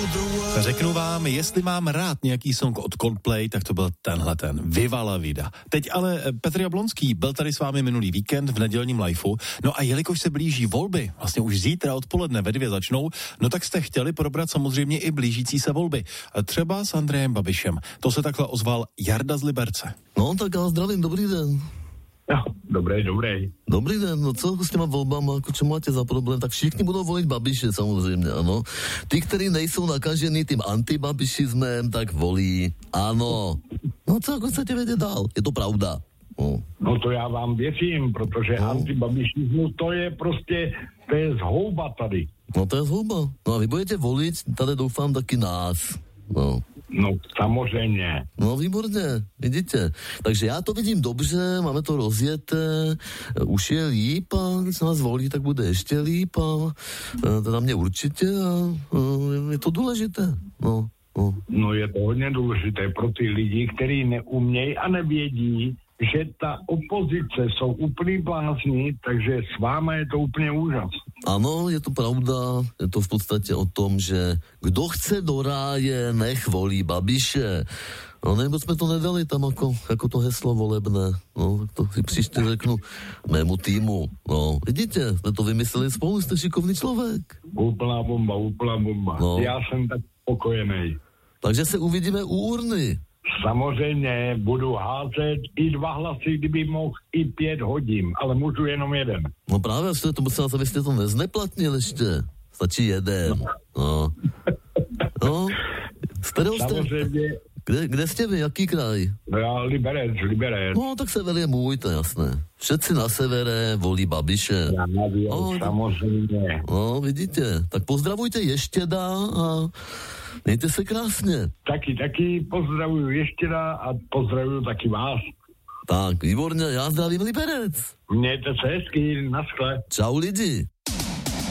Řeknu vám, jestli mám rád nějaký song od Coldplay, tak to byl tenhle ten, Viva la Vida. Teď ale Petr Jablonský byl tady s vámi minulý víkend v nedělním liveu, no a jelikož se blíží volby, vlastně už zítra odpoledne ve 2 začnou, no tak jste chtěli probrat samozřejmě i blížící se volby. Třeba s Andrejem Babišem. To se takhle ozval Jarda z Liberce. No tak já zdravím, dobrý den. No, dobrý. Dobrý den, no co s těma volbama, jako čo máte za problém, tak všichni budou volit Babiše samozřejmě, ano. Ty, kteří nejsou nakažení tím antibabišismem, tak volí, ano. No co, jako chcete vědět dál, je to pravda. No to já vám věřím, protože antibabišismus to je zhouba tady. No to je zhouba. No a vy budete volit, tady doufám taky nás. No samozřejmě. No výborně, vidíte. Takže já to vidím dobře, máme to rozjeté, už je líp a když se nás volí, tak bude ještě líp a teda mě určitě a je to důležité. No je to hodně důležité pro ty lidi, kteří neumějí a nevědí, že ta opozice jsou úplný blázni, takže s váma je to úplně úžas. Ano, je to pravda, je to v podstatě o tom, že kdo chce do ráje, nech volí Babiše. No nebo jsme to nedali tam jako to heslo volebné. No, tak to si příště řeknu mému týmu. No, vidíte, jsme to vymysleli spolu, jste šikovný člověk. Úplná bomba. No. Já jsem tak spokojený. Takže se uvidíme u urny. Samozřejmě budu házet i 2 hlasy, kdyby mohl i 5 hodin, ale můžu jenom 1. No právě, to musel, abyste to nezneplatnil ještě. Stačí 1. No. Z kterého jste? Kde jste vy, jaký kraj? No já Liberec. No tak sever je můj, to je jasné. Všetci na severe volí Babiše. Já nevím, samozřejmě. No, vidíte. Tak pozdravujte Ještěda a mějte se krásně. Taky pozdravuju Ještěda a pozdravuju taky vás. Tak, výborně, já zdravím Liberec. Mějte se hezky, naschle. Čau lidi.